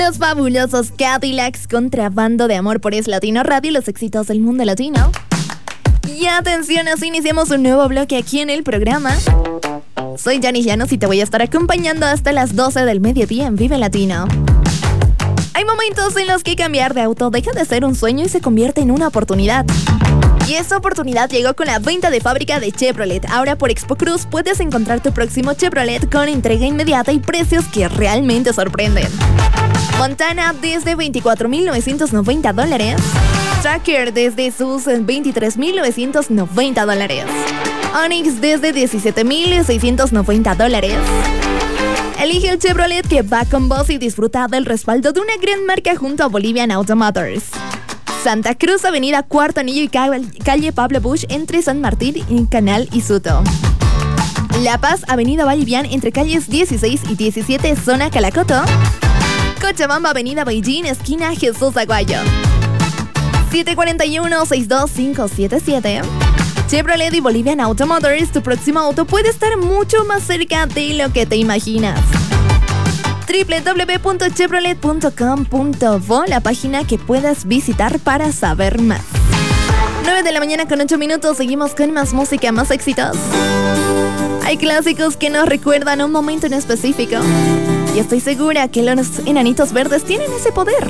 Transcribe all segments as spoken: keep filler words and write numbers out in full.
Los fabulosos Cadillacs, Contrabando de Amor por Es Latino Radio, los éxitos del mundo latino. Y atención, así iniciamos un nuevo bloque aquí en el programa. Soy Janice Llanos y te voy a estar acompañando hasta las doce del mediodía en Vive Latino. Hay momentos en los que cambiar de auto deja de ser un sueño y se convierte en una oportunidad. Y esa oportunidad llegó con la venta de fábrica de Chevrolet. Ahora por Expo Cruz puedes encontrar tu próximo Chevrolet con entrega inmediata y precios que realmente sorprenden. Montana desde veinticuatro mil novecientos noventa dólares. Tracker desde sus veintitrés mil novecientos noventa dólares. Onix desde diecisiete mil seiscientos noventa dólares. Elige el Chevrolet que va con vos y disfruta del respaldo de una gran marca junto a Bolivian Auto Motors. Santa Cruz, Avenida Cuarto Anillo y calle Pablo Busch entre San Martín y Canal y Suto. La Paz, Avenida Vallivian entre calles dieciséis y diecisiete, zona Calacoto. Cochabamba, Avenida Beijing, esquina Jesús Aguayo. siete cuatro uno, seis dos cinco siete siete. Chevrolet y Bolivian Auto Motors, tu próximo auto puede estar mucho más cerca de lo que te imaginas. doble u doble u doble u punto chevrolet punto com punto bo, la página que puedas visitar para saber más. nueve de la mañana con ocho minutos, seguimos con más música, más éxitos. Hay clásicos que nos recuerdan un momento en específico. Y estoy segura que los enanitos verdes tienen ese poder.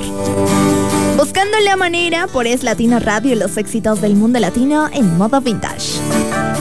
Buscando la manera por Es Latino Radio, los éxitos del mundo latino en modo vintage.